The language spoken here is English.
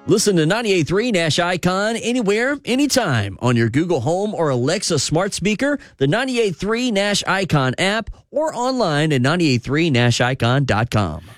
Listen to 98.3 Nash Icon anywhere, anytime on your Google Home or Alexa smart speaker, the 98.3 Nash Icon app, or online at 983nashicon.com.